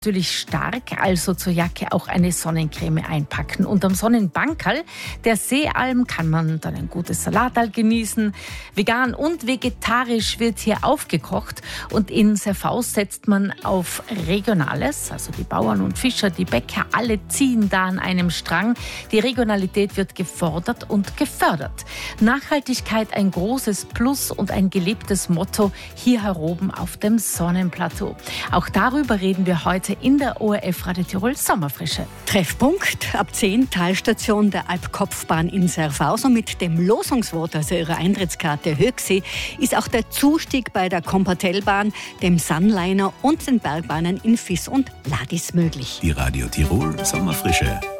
Natürlich stark, also zur Jacke auch eine Sonnencreme einpacken. Und am Sonnenbankerl der Seealm kann man dann ein gutes Salatal genießen. Vegan und vegetarisch wird hier aufgekocht und in Serfaus setzt man auf Regionales. Also die Bauern und Fischer, die Bäcker, alle ziehen da an einem Strang. Die Regionalität wird gefordert und gefördert. Nachhaltigkeit ein großes Plus und ein gelebtes Motto hier heroben auf dem Sonnenplateau. Auch darüber reden wir heute in der ORF Radio Tirol Sommerfrische. Treffpunkt ab 10 Talstation der Alpkopfbahn in Serfaus. Und mit dem Losungsvote, also Ihrer Eintrittskarte Höchsee, ist auch der Zustieg bei der Compostellbahn, dem Sunliner und den Bergbahnen in Vis und Ladis möglich. Die Radio Tirol Sommerfrische.